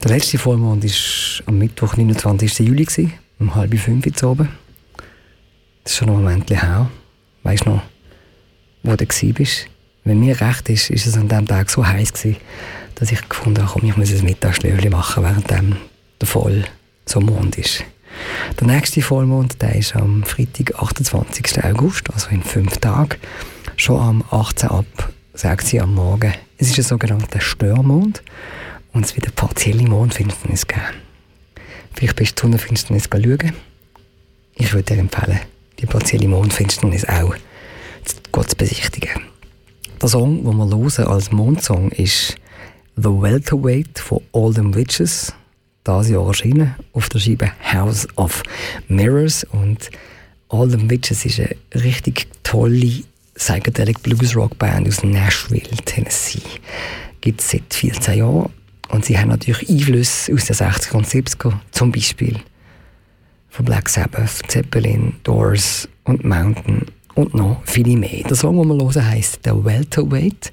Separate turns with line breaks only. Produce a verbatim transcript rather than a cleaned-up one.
Der letzte Vollmond war am Mittwoch, neunundzwanzigsten Juli, um halb fünf Uhr oben. Das ist schon ein Moment her. Weisst du noch, wo du warst? Wenn mir recht ist, war es an diesem Tag so heiß gewesen, dass ich gefunden habe, komm, ich muss ein Mittagsschläfchen machen, während der Voll so Mond ist. Der nächste Vollmond, der ist am Freitag, achtundzwanzigsten August, also in fünf Tagen, schon am achtzehn ab sechs Uhr am Morgen. Es ist ein sogenannter Störmond und es wird eine partielle Mondfinsternis geben. Vielleicht bist du die Sonnenfinsternis schauen. Ich würde dir empfehlen, die partielle Mondfinsternis auch zu besichtigen. Der Song, den wir hören als Mondsong, ist «The Welterweight» von All Them Witches. Dieses Jahr erschienen auf der Scheibe «House of Mirrors». Und All Them Witches ist eine richtig tolle Psychedelic Blues Rock Band aus Nashville, Tennessee. Gibt es seit vierzehn Jahren. Und sie haben natürlich Einflüsse aus den sechziger und siebziger, zum Beispiel von Black Sabbath, Zeppelin, Doors und Mountain und noch viele mehr. Der Song, den wir hören, heisst «The Welterweight».